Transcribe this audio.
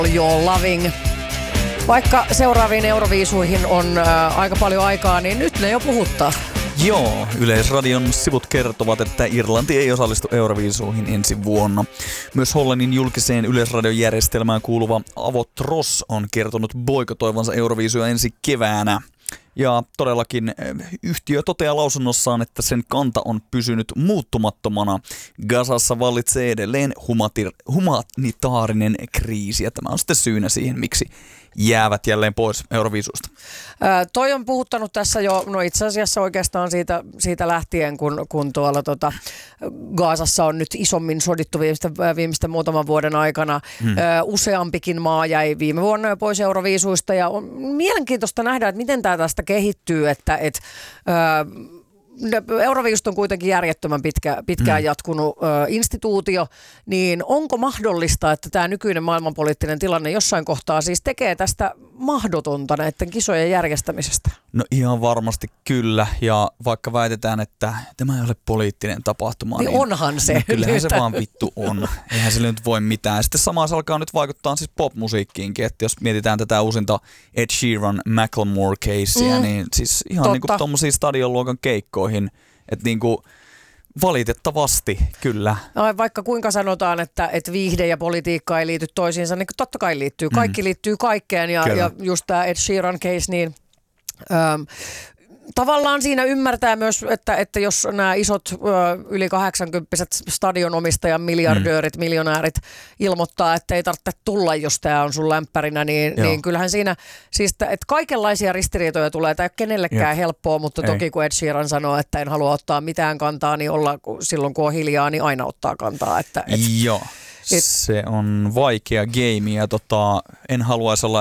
You're Loving. Vaikka seuraaviin Euroviisuihin on aika paljon aikaa, niin nyt ne jo puhuttaa. Joo, Yleisradion sivut kertovat, että Irlanti ei osallistu Euroviisuihin ensi vuonna. Myös Hollannin julkiseen yleisradion järjestelmään kuuluva Avo Tros on kertonut boikotoivansa Euroviisuja ensi keväänä. Ja todellakin yhtiö toteaa lausunnossaan, että sen kanta on pysynyt muuttumattomana. Gazassa vallitsee edelleen humanitaarinen kriisi ja tämä on sitten syynä siihen, miksi jäävät jälleen pois Euroviisusta. Toi on puhuttanut tässä jo, no itse asiassa oikeastaan siitä lähtien, kun tuolla Gazassa on nyt isommin sodittu viimeisten muutaman vuoden aikana. Useampikin maa jäi viime vuonna jo pois Euroviisuista ja on mielenkiintoista nähdä, että miten tämä tästä kehittyy, että Euroviisut on kuitenkin järjettömän pitkään jatkunut instituutio, niin onko mahdollista, että tämä nykyinen maailmanpoliittinen tilanne jossain kohtaa siis tekee tästä mahdotonta näiden kisojen järjestämisestä? No ihan varmasti kyllä, ja vaikka väitetään, että tämä ei ole poliittinen tapahtuma, niin onhan se. Niin kyllähän se vaan vittu on. Eihän sille nyt voi mitään. Sitten samaan se alkaa nyt vaikuttaa siis popmusiikkiinkin, että jos mietitään tätä uusinta Ed Sheeran Macklemore-keisiä, niin siis ihan niinku tommosia stadionluokan keikkoihin, että niinku valitettavasti kyllä. No, vaikka kuinka sanotaan, että viihde ja politiikka ei liity toisiinsa, niin totta kai liittyy. Kaikki liittyy kaikkeen ja just tämä Ed Sheeran case, niin tavallaan siinä ymmärtää myös, että jos nämä isot yli 80-vuotiaat stadionomistajan miljardöörit, miljonäärit ilmoittaa, että ei tarvitse tulla, jos tämä on sun lämpärinä, niin kyllähän siinä, siis että kaikenlaisia ristiriitoja tulee. Tämä ei ole kenellekään helppoa, mutta toki kun Ed Sheeran sanoo, että en halua ottaa mitään kantaa, niin silloin kun on hiljaa, niin aina ottaa kantaa. Joo. Se on vaikea game ja en haluaisi olla